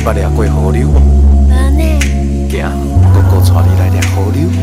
捌掠过河流？ 无呢。 行，哥哥带你来掠河流。